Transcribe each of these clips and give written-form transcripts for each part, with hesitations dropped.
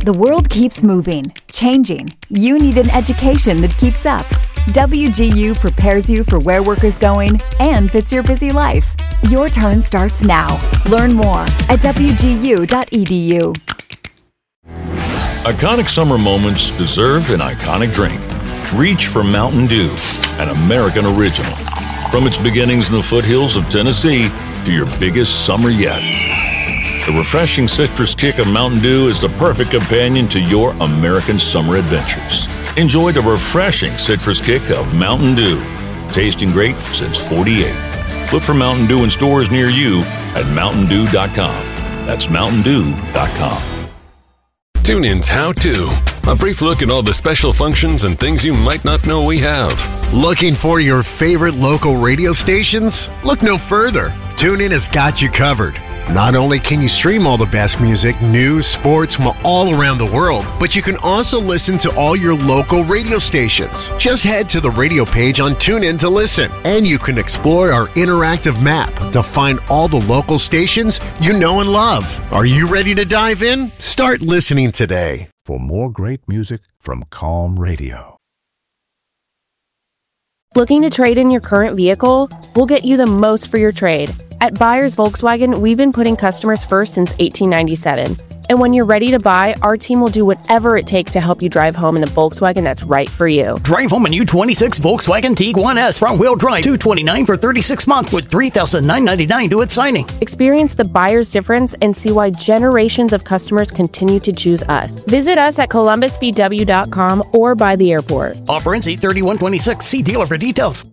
The world keeps moving, changing. You need an education that keeps up. WGU prepares you for where work is going and fits your busy life. Your turn starts now. Learn more at wgu.edu. Iconic summer moments deserve an iconic drink. Reach for Mountain Dew, an American original. From its beginnings in the foothills of Tennessee to your biggest summer yet. The refreshing citrus kick of Mountain Dew is the perfect companion to your American summer adventures. Enjoy the refreshing citrus kick of Mountain Dew. Tasting great since '48. Look for Mountain Dew in stores near you at mountaindew.com. That's mountaindew.com. TuneIn's How To. A brief look at all the special functions and things you might not know we have. Looking for your favorite local radio stations? Look no further. TuneIn has got you covered. Not only can you stream all the best music, news, sports from all around the world, but you can also listen to all your local radio stations. Just head to the radio page on TuneIn to listen, and you can explore our interactive map to find all the local stations you know and love. Are you ready to dive in? Start listening today. For more great music from Calm Radio. Looking to trade in your current vehicle? We'll get you the most for your trade. At Buyers Volkswagen, we've been putting customers first since 1897. And when you're ready to buy, our team will do whatever it takes to help you drive home in the Volkswagen that's right for you. Drive home a new 26 Volkswagen Tiguan S front-wheel drive, $229 for 36 months with $3,999 due at signing. Experience the buyer's difference and see why generations of customers continue to choose us. Visit us at columbusvw.com or by the airport. Offer ends 8/31/26. See dealer for details.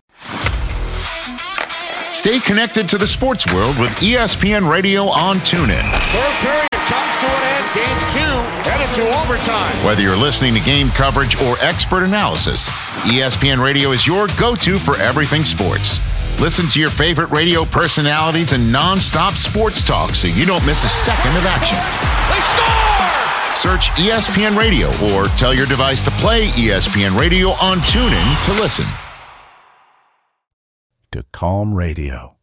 Stay connected to the sports world with ESPN Radio on TuneIn. Third period comes to an end. Game 2 headed to overtime. Whether you're listening to game coverage or expert analysis, ESPN Radio is your go-to for everything sports. Listen to your favorite radio personalities and non-stop sports talk so you don't miss a second of action. They score! Search ESPN Radio or tell your device to play ESPN Radio on TuneIn to listen. To Calm Radio.